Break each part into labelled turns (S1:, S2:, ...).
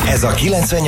S1: Ez a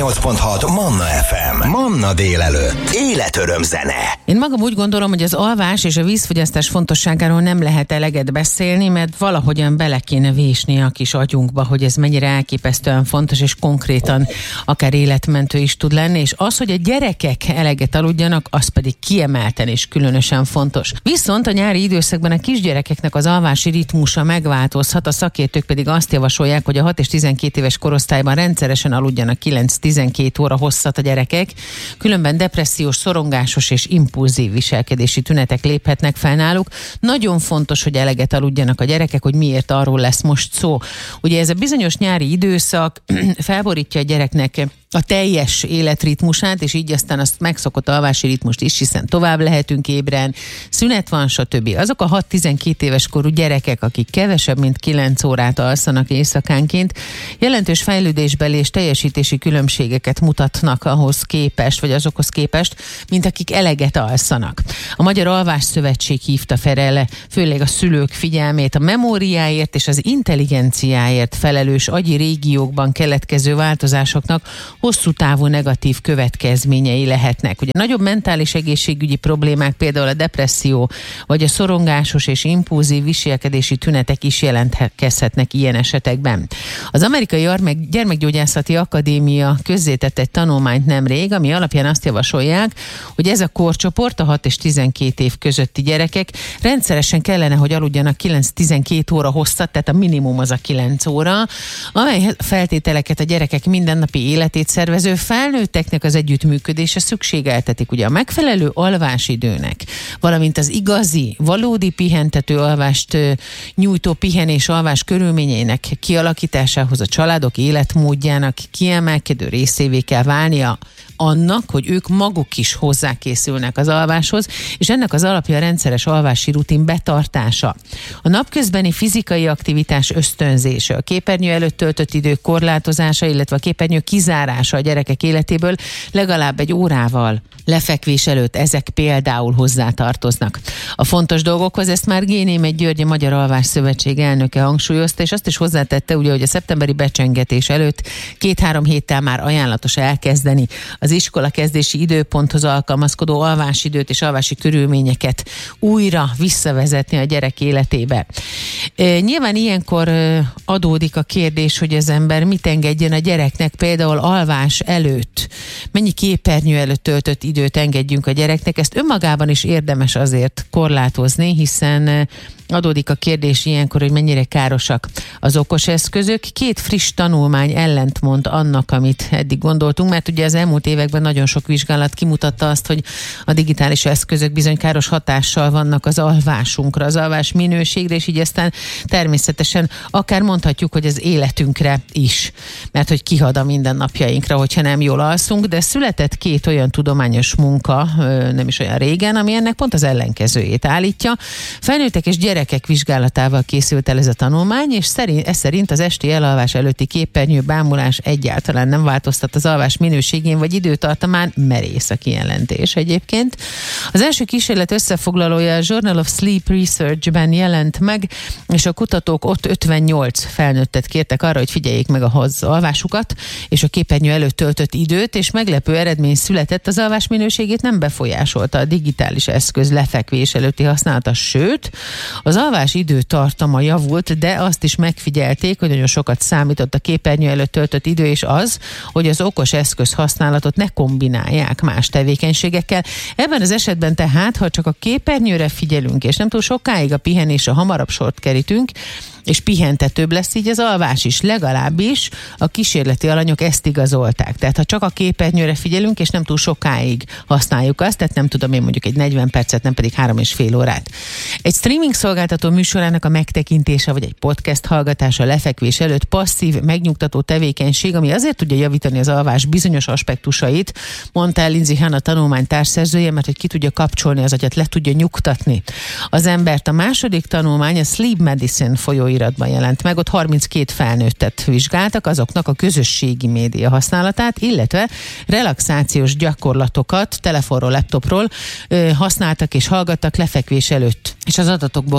S1: 98.6 Manna FM. Manna délelőtt. Életöröm zene.
S2: Én magam úgy gondolom, hogy az alvás és a vízfogyasztás fontosságáról nem lehet eleget beszélni, mert valahogyan bele kéne vésni a kis agyunkba, hogy ez mennyire elképesztően fontos, és konkrétan akár életmentő is tud lenni, és az, hogy a gyerekek eleget aludjanak, az pedig kiemelten és különösen fontos. Viszont a nyári időszakban a kisgyerekeknek az alvási ritmusa megváltozhat, a szakértők pedig azt javasolják, hogy a 6 és 12 éves korosztályban rendszeresen aludjanak 9-12 óra hosszat a gyerekek, különben depressziós, szorongásos és impulzív viselkedési tünetek léphetnek fel náluk. Nagyon fontos, hogy eleget aludjanak a gyerekek, hogy miért, arról lesz most szó. Ugye ez a bizonyos nyári időszak felborítja a gyereknek a teljes életritmusát, és így aztán azt megszokott alvási ritmust is, hiszen tovább lehetünk ébren, szünet van, stb. Azok a 6-12 éves korú gyerekek, akik kevesebb, mint 9 órát alszanak éjszakánként, jelentős fejlődésbeli és teljesítési különbségeket mutatnak ahhoz képest, vagy azokhoz képest, mint akik eleget alszanak. A Magyar Alvás Szövetség hívta fel főleg a szülők figyelmét a memóriáért és az intelligenciáért felelős agyi régiókban keletkező változásoknak hosszú távú negatív következményei lehetnek. Ugye nagyobb mentális egészségügyi problémák, például a depresszió, vagy a szorongásos és impulzív viselkedési tünetek is jelentkezhetnek ilyen esetekben. Az Amerikai Gyermekgyógyászati Akadémia közzétett egy tanulmányt nemrég, ami alapján azt javasolják, hogy ez a korcsoport, a 6 és 12 év közötti gyerekek rendszeresen kellene, hogy aludjanak 9-12 óra hosszat, tehát a minimum az a 9 óra, amely feltételeket a gyerekek mindennapi életét szervező felnőtteknek az együttműködése szükségeltetik. Ugye a megfelelő alvásidőnek, valamint az igazi, valódi pihentető alvást nyújtó pihenés-alvás körülményeinek kialakításához a családok életmódjának kiemelkedő részévé kell válnia annak, hogy ők maguk is hozzákészülnek az alváshoz, és ennek az alapja a rendszeres alvási rutin betartása. A napközbeni fizikai aktivitás ösztönzése, a képernyő előtt töltött idő korlátozása, illetve a képernyő kizárása a gyerekek életéből legalább egy órával lefekvés előtt, ezek például hozzátartoznak. A fontos dolgokhoz ezt már G. György, a Magyar Alvás Szövetség elnöke hangsúlyozta, és azt is hozzátette, ugye, hogy a szeptemberi becsengetés előtt 2-3 héttel már ajánlatos elkezdeni az iskola kezdési időponthoz alkalmazkodó alvásidőt és alvási körülményeket újra visszavezetni a gyerek életébe. Nyilván ilyenkor adódik a kérdés, hogy az ember mit engedjen a gyereknek például alvás előtt. Mennyi képernyő előtt töltött időt engedjünk a gyereknek, ezt önmagában is érdemes azért korlátozni, hiszen adódik a kérdés ilyenkor, hogy mennyire károsak az okos eszközök. 2 friss tanulmány ellentmond annak, amit eddig gondoltunk, mert ugye az elmúlt években nagyon sok vizsgálat kimutatta azt, hogy a digitális eszközök bizony káros hatással vannak az alvásunkra, az alvás minőségre, és így aztán természetesen akár mondhatjuk, hogy az életünkre is, mert hogy kihad a mindennapjainkra, hogyha nem jól alszunk, de született 2 olyan tudományos munka, nem is olyan régen, ami ennek pont az ellenkezőjét állítja. Felnőttek és gyerekek vizsgálatával készült el ez a tanulmány, és ez szerint az esti elalvás előtti képernyő bámulás egyáltalán nem változtat az alvás minőségén vagy időtartamán, merész a kijelentés egyébként. Az első kísérlet összefoglalója a Journal of Sleep Research-ben jelent meg, és a kutatók ott 58 felnőttet kértek arra, hogy figyeljék meg az alvásukat és a képernyő előtt töltött időt, és meglepő eredmény született, az alvás minőségét nem befolyásolta a digitális eszköz lefekvés előtti használata, sőt, az alvás időtartama javult, de azt is megfigyelték, hogy nagyon sokat számított a képernyő előtt töltött idő, és az, hogy az okos eszköz használatot ne kombinálják más tevékenységekkel. Ebben az esetben tehát, ha csak a képernyőre figyelünk, és nem túl sokáig a pihenésre hamarabb sort kerítünk, és pihentetőbb lesz így az alvás is, legalábbis a kísérleti alanyok ezt igazolták. Tehát ha csak a képernyőre figyelünk, és nem túl sokáig használjuk azt, tehát nem tudom én mondjuk egy 40 percet, nem pedig 3,5 órát. Egy streaming szolgáltató műsorának a megtekintése, vagy egy podcast hallgatása lefekvés előtt passzív, megnyugtató tevékenység, ami azért tudja javítani az alvás bizonyos aspektusait, mondta el Lindsay Hahn, a tanulmány társszerzője, mert hogy ki tudja kapcsolni az agyat, le tudja nyugtatni az embert. A második tanulmány a Sleep Medicine folyóiratban jelent meg, ott 32 felnőttet vizsgáltak, azoknak a közösségi média használatát, illetve relaxációs gyakorlatokat telefonról, laptopról használtak és hallgattak lefekvés előtt. És az adatokból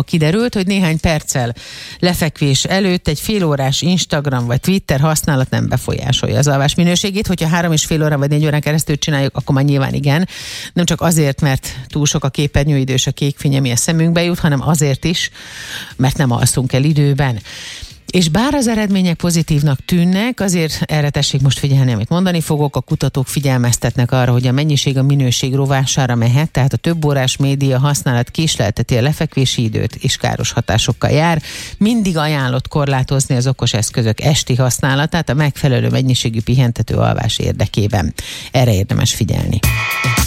S2: kiderült, hogy néhány perccel lefekvés előtt egy fél órás Instagram vagy Twitter használat nem befolyásolja az alvás minőségét. Hogyha 3,5 óra vagy 4 órán keresztül csináljuk, akkor már nyilván igen. Nem csak azért, mert túl sok a képernyőidő és a kékfény, ami a szemünkbe jut, hanem azért is, mert nem alszunk el időben. És bár az eredmények pozitívnak tűnnek, azért erre tessék most figyelni, amit mondani fogok. A kutatók figyelmeztetnek arra, hogy a mennyiség a minőség rovására mehet, tehát a több órás média használat késlelteti a lefekvési időt, és káros hatásokkal jár. Mindig ajánlott korlátozni az okos eszközök esti használatát a megfelelő mennyiségű pihentető alvás érdekében. Erre érdemes figyelni.